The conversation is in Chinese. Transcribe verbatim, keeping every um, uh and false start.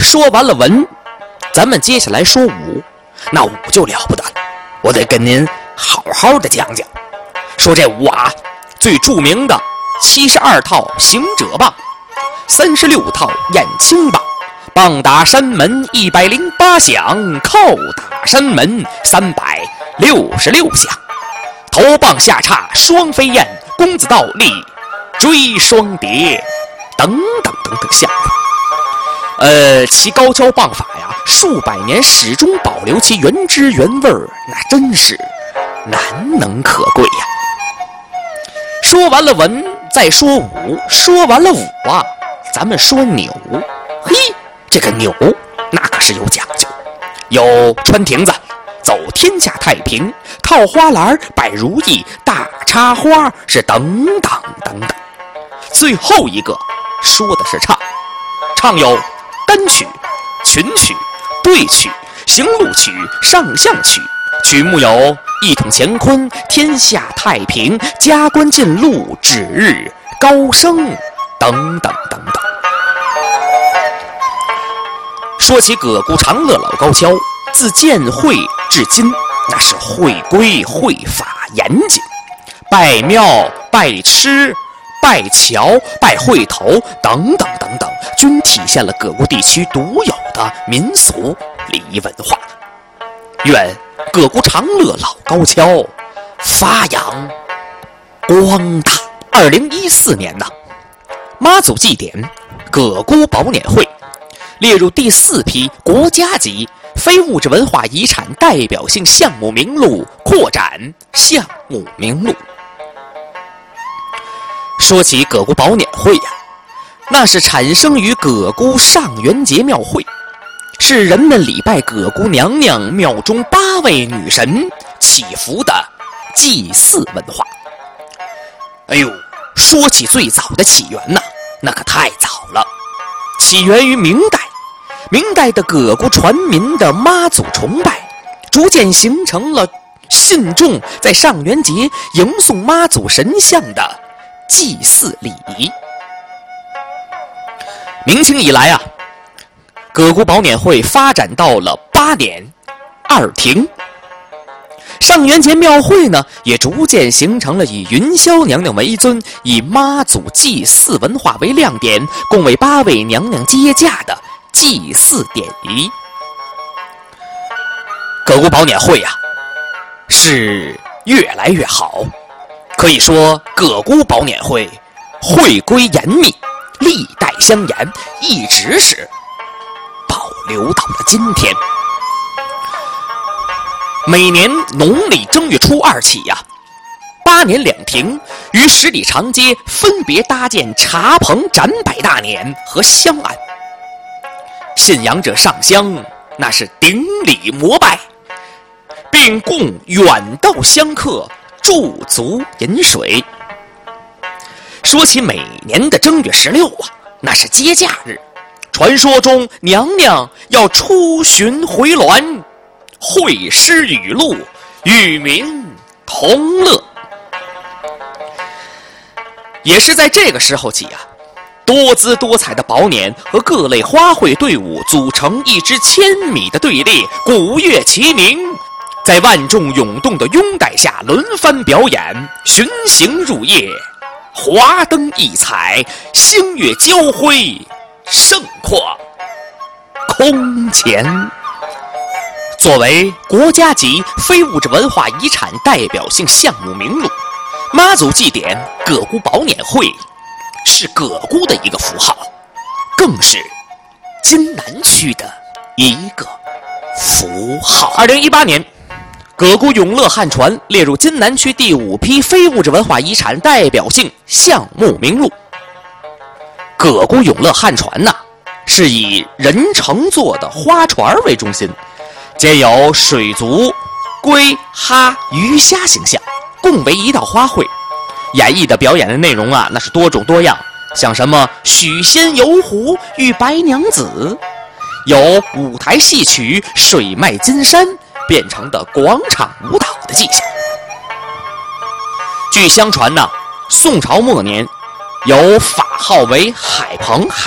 说完了文，咱们接下来说武。那武就了不得了，我得跟您好好的讲讲。说这武啊，最著名的七十二套行者棒，三十六套燕青棒，棒打山门一百零八响，靠打山门三百六十六响。头棒下叉双飞燕，公子倒立追双蝶，等等等等项目。呃，其高跷棒法呀，数百年始终保留其原汁原味儿，那真是难能可贵呀。说完了文，再说武。说完了武啊，咱们说扭。嘿，这个扭那可是有讲究，有穿亭子、走天下太平、套花篮、摆如意、大插花，是等等等等。最后一个说的是唱，唱有单曲、群曲、对曲、行路曲、上象曲。曲目有一统乾坤、天下太平、加官进禄、指日高升等等等等。说起葛姑长乐老高跷，自建会至今，那是会规会法严谨，拜庙、拜吃、拜桥、拜会头等等等等，均体现了葛姑地区独有的民俗礼仪文化。愿葛姑长乐老高跷发扬光大。二零一四年呢，妈祖祭典葛姑宝撵会列入第四批国家级非物质文化遗产代表性项目名录扩展项目名录。说起葛姑宝撵会呀、啊，那是产生于葛姑上元节庙会，是人们礼拜葛姑娘娘庙中八位女神祈福的祭祀文化。哎呦，说起最早的起源呐、啊，那可太早了，起源于明代。明代的葛姑传民的妈祖崇拜，逐渐形成了信众在上元节迎送妈祖神像的祭祀礼仪。明清以来啊，葛姑宝撵会发展到了八年二停。上元节庙会呢，也逐渐形成了以云霄娘娘为尊，以妈祖祭祀文化为亮点，共为八位娘娘接驾的祭祀典仪。葛姑宝撵会啊，是越来越好，可以说葛姑宝撵会会规严密，历代相沿，一直是保留到了今天。每年农历正月初二起呀、啊，八年两停，于十里长街分别搭建茶棚展摆大撵和香案。信仰者上香，那是顶礼膜拜，并供远道香客驻足饮水。说起每年的正月十六啊，那是接驾日，传说中娘娘要出巡回銮，会诗语录，与民同乐。也是在这个时候起啊，多姿多彩的宝撵和各类花卉队伍组成一支千米的队列，鼓乐齐鸣，在万众涌动的拥戴下轮番表演，巡行入夜，华灯异彩，星月交辉，盛况空前。作为国家级非物质文化遗产代表性项目名录，妈祖祭典葛姑宝撵会是葛姑的一个符号，更是津南区的一个符号。二零一八年，葛姑永乐汉船列入津南区第五批非物质文化遗产代表性项目名录。葛姑永乐汉船呐、啊，是以人乘坐的花船为中心，皆有水族、龟、哈、鱼虾形象，共为一道花卉。演绎的表演的内容啊，那是多种多样，像什么许仙游湖与白娘子，有舞台戏曲水脉金山变成的广场舞蹈的迹象。据相传呢，宋朝末年有法号为海鹏海